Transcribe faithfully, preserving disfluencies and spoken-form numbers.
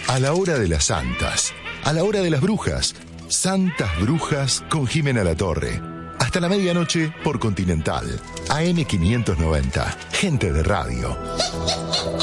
A la hora de las santas, a la hora de las brujas, Santas Brujas con Jimena Latorre. Hasta la medianoche por Continental, A M quinientos noventa, gente de radio.